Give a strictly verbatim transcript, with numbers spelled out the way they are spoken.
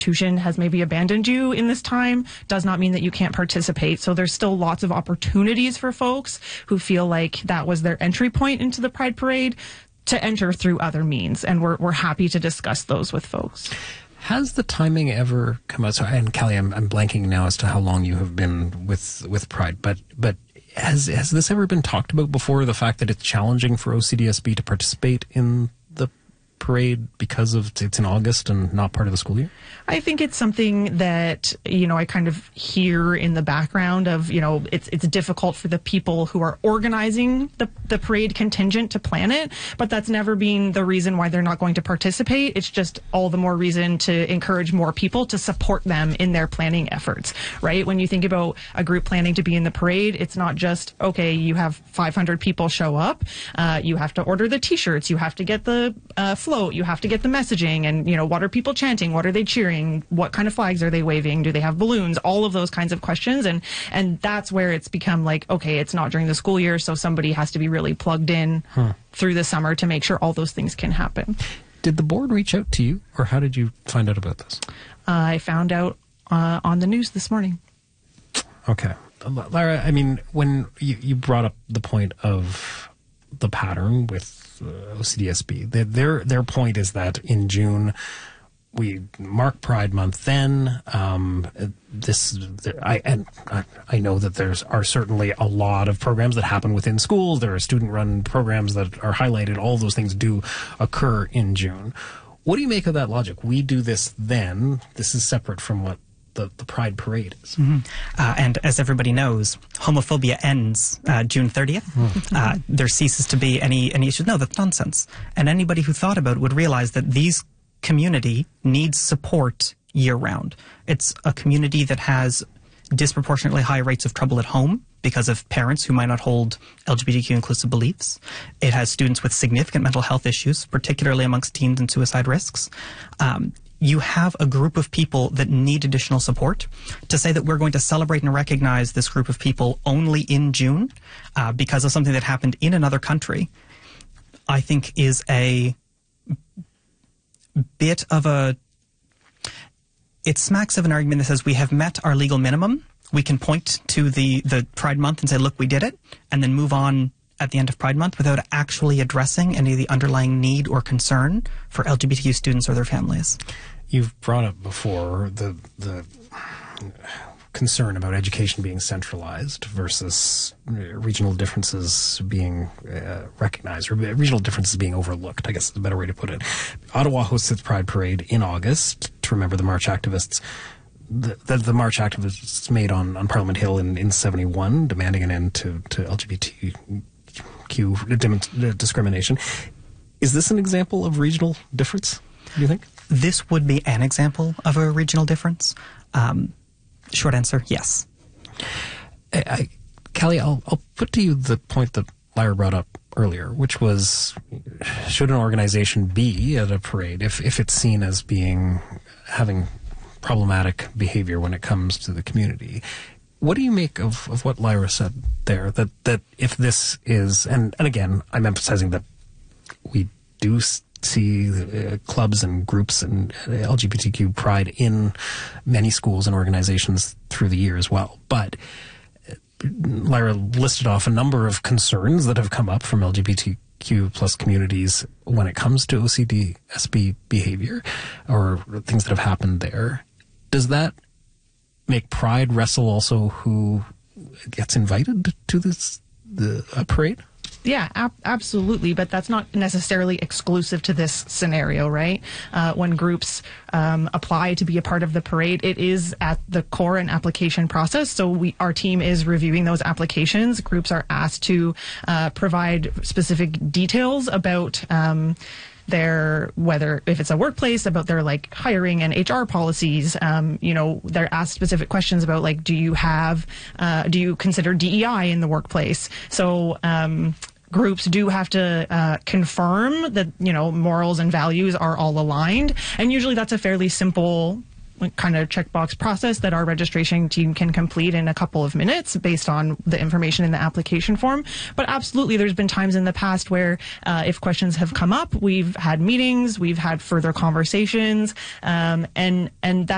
institution has maybe abandoned you in this time does not mean that you can't participate. So there's still lots of opportunities for folks who feel like that was their entry point into the Pride Parade to enter through other means. And we're, we're happy to discuss those with folks. Has the timing ever come out? So, and Callie, I'm, I'm blanking now as to how long you have been with, with Pride, but, but has, has this ever been talked about before? The fact that it's challenging for O C D S B to participate in the parade because of it's in August and not part of the school year? I think it's something that, you know, I kind of hear in the background of, you know, it's it's difficult for the people who are organizing the, the parade contingent to plan it, but that's never been the reason why they're not going to participate. It's just all the more reason to encourage more people to support them in their planning efforts, right? When you think about a group planning to be in the parade, it's not just, okay, you have five hundred people show up, uh, you have to order the t-shirts, you have to get the uh, float, you have to get the messaging, and, you know, what are people chanting? What are they cheering? What kind of flags are they waving? Do they have balloons? All of those kinds of questions. And, and that's where it's become like, okay, it's not during the school year, so somebody has to be really plugged in huh. through the summer to make sure all those things can happen. Did the board reach out to you, or how did you find out about this? Uh, I found out uh, on the news this morning. Okay. Lara, I mean, when you, you brought up the point of the pattern with uh, O C D S B, their, their point is that in June, we mark Pride Month then. Um, this, I, and I know that there's are certainly a lot of programs that happen within schools. There are student-run programs that are highlighted. All those things do occur in June. What do you make of that logic? We do this then. This is separate from what the, the Pride Parade is. Mm-hmm. Uh, and as everybody knows, homophobia ends uh, June thirtieth. Mm-hmm. Uh, there ceases to be any, any issue. No, that's nonsense. And anybody who thought about it would realize that these community needs support year-round. It's a community that has disproportionately high rates of trouble at home because of parents who might not hold L G B T Q inclusive beliefs. It has students with significant mental health issues, particularly amongst teens and suicide risks. Um, you have a group of people that need additional support. To say that we're going to celebrate and recognize this group of people only in June uh, because of something that happened in another country, I think is a bit of a, it smacks of an argument that says we have met our legal minimum. We can point to the, the Pride Month and say, look, we did it, and then move on at the end of Pride Month without actually addressing any of the underlying need or concern for L G B T Q students or their families. You've brought up before the, the concern about education being centralized versus regional differences being uh, recognized, or regional differences being overlooked, I guess is a better way to put it. Ottawa hosts its Pride Parade in August to remember the March activists. The, the, the March activists made on, on Parliament Hill in, in seventy-one, demanding an end to, to L G B T Q discrimination. Is this an example of regional difference, do you think? This would be an example of a regional difference. Um, Short answer, yes. I, I, Callie, I'll, I'll put to you the point that Lyra brought up earlier, which was, should an organization be at a parade if, if it's seen as being, having problematic behavior when it comes to the community? What do you make of, of what Lyra said there? That, that if this is, and, and again, I'm emphasizing that we do see uh, clubs and groups and uh, L G B T Q pride in many schools and organizations through the year as well. But uh, Lyra listed off a number of concerns that have come up from L G B T Q plus communities when it comes to O C D S B behavior or things that have happened there. Does that make Pride wrestle also who gets invited to this the uh, parade? Yeah, ab- absolutely. But that's not necessarily exclusive to this scenario, right? Uh, when groups um, apply to be a part of the parade, it is at the core an application process. So we, our team is reviewing those applications. Groups are asked to uh, provide specific details about um, their, whether, if it's a workplace, about their like hiring and H R policies. Um, you know, they're asked specific questions about like, do you have, uh, do you consider D E I in the workplace? So, um, groups do have to uh, confirm that, you know, morals and values are all aligned. And usually that's a fairly simple kind of checkbox process that our registration team can complete in a couple of minutes based on the information in the application form. But absolutely, there's been times in the past where uh, if questions have come up, we've had meetings, we've had further conversations, um, and and that